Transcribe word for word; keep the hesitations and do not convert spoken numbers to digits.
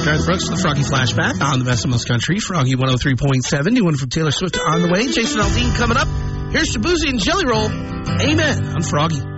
Garth Brooks, the Froggy Flashback on the Best of Most Country. Froggy one oh three point seven. New one from Taylor Swift on the way. Jason Aldean coming up. Here's Shabuzi and Jelly Roll. Amen on Froggy.